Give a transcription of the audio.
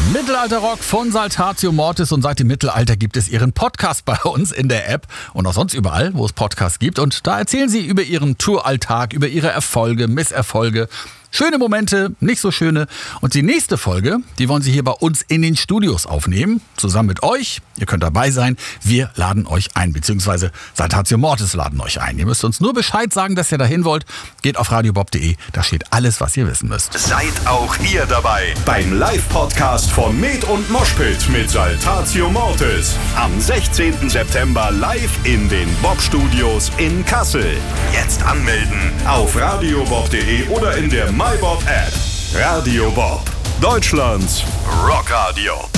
Mittelalterrock von Saltatio Mortis, und seit dem Mittelalter gibt es ihren Podcast bei uns in der App und auch sonst überall, wo es Podcasts gibt. Und da erzählen sie über ihren Touralltag, über ihre Erfolge, Misserfolge, schöne Momente, nicht so schöne. Und die nächste Folge, die wollen sie hier bei uns in den Studios aufnehmen, zusammen mit euch. Ihr könnt dabei sein. Wir laden euch ein, beziehungsweise Saltatio Mortis laden euch ein. Ihr müsst uns nur Bescheid sagen, dass ihr dahin wollt. Geht auf radiobob.de, da steht alles, was ihr wissen müsst. Seid auch ihr dabei beim Live-Podcast von Med und Moshpit mit Saltatio Mortis. Am 16. September live in den Bob-Studios in Kassel. Jetzt anmelden auf radiobob.de oder in der MyBob-App. Radio Bob, Deutschlands Rockradio.